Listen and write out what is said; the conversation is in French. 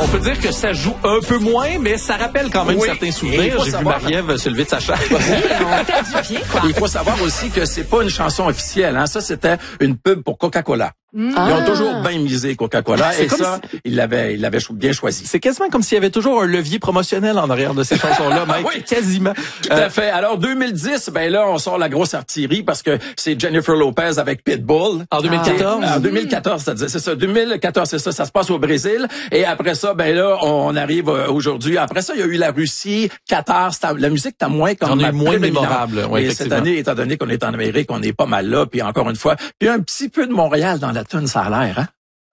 peut dire que ça joue un peu moins, mais ça rappelle quand même certains souvenirs. J'ai vu Marie-Ève se lever de sa chaise. On tape du pied, quoi. Il faut savoir aussi que c'est pas une chanson officielle. Hein. Ça, c'était une pub pour Coca-Cola. Ils ont toujours bien misé Coca-Cola et ça, ils l'avaient bien choisi. C'est quasiment comme s'il y avait toujours un levier promotionnel en arrière de ces chansons-là, Mike. Oui, quasiment. Tout à fait. Alors 2010, ben là, on sort la grosse artillerie parce que c'est Jennifer Lopez avec Pitbull. En 2014? En 2014, c'est ça. 2014, c'est ça. Ça se passe au Brésil. Et après ça, ben là, on arrive aujourd'hui. Après ça, il y a eu la Russie, Qatar. La musique était moins comme moins mémorable. Oui, et cette année, étant donné qu'on est en Amérique, on est pas mal là. Puis encore une fois, puis un petit peu de Montréal dans la tune, ça a l'air, hein?